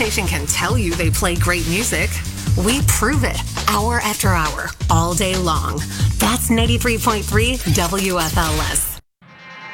station can tell you they play great music. We prove it hour after hour, all day long. That's 93.3 WFLS.